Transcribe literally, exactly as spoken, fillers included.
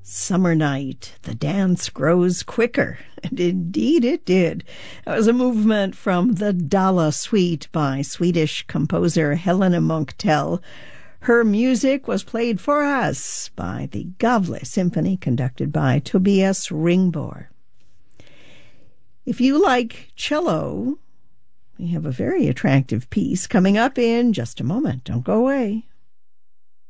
Summer night, the dance grows quicker, and indeed it did. It was a movement from the Dala Suite by Swedish composer Helena Munktell. Her music was played for us by the Gavle Symphony, conducted by Tobias Ringbor. If you like cello, we have a very attractive piece coming up in just a moment. Don't go away.